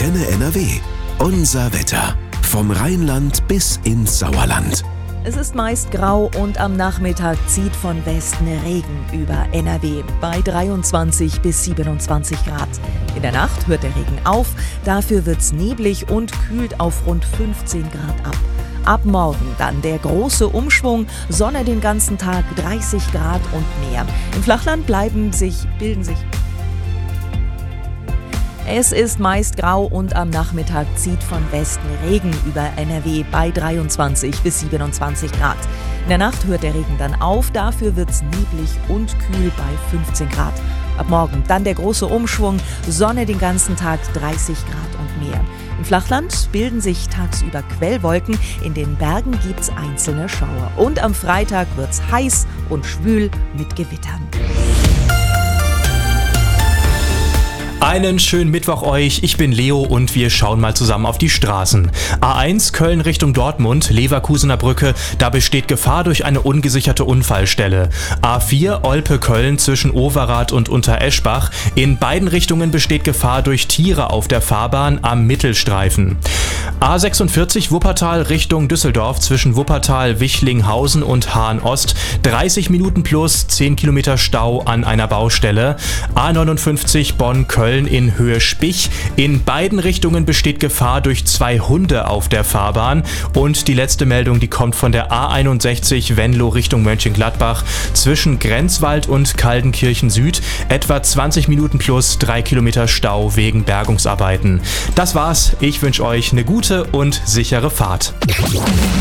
Antenne NRW. Unser Wetter. Vom Rheinland bis ins Sauerland. Es ist meist grau und am Nachmittag zieht von Westen Regen über NRW bei 23 bis 27 Grad. In der Nacht hört der Regen auf, dafür wird's neblig und kühlt auf rund 15 Grad ab. Ab morgen dann der große Umschwung, Sonne den ganzen Tag, 30 Grad und mehr. Im Flachland bilden sich. Es ist meist grau und am Nachmittag zieht von Westen Regen über NRW bei 23 bis 27 Grad. In der Nacht hört der Regen dann auf, dafür wird's neblig und kühl bei 15 Grad. Ab morgen dann der große Umschwung, Sonne den ganzen Tag, 30 Grad und mehr. Im Flachland bilden sich tagsüber Quellwolken, in den Bergen gibt's einzelne Schauer. Und am Freitag wird's heiß und schwül mit Gewittern. Einen schönen Mittwoch euch, ich bin Leo und wir schauen mal zusammen auf die Straßen. A1 Köln Richtung Dortmund, Leverkusener Brücke, da besteht Gefahr durch eine ungesicherte Unfallstelle. A4 Olpe Köln zwischen Overath und Untereschbach, in beiden Richtungen besteht Gefahr durch Tiere auf der Fahrbahn am Mittelstreifen. A46 Wuppertal Richtung Düsseldorf zwischen Wuppertal, Wichlinghausen und Hahn-Ost, 30 Minuten plus 10 Kilometer Stau an einer Baustelle. A59 Bonn-Köln in Höhe Spich. In beiden Richtungen besteht Gefahr durch 2 Hunde auf der Fahrbahn. Und die letzte Meldung, die kommt von der A61 Venlo Richtung Mönchengladbach zwischen Grenzwald und Kaldenkirchen Süd. Etwa 20 Minuten plus 3 Kilometer Stau wegen Bergungsarbeiten. Das war's. Ich wünsche euch eine gute und sichere Fahrt.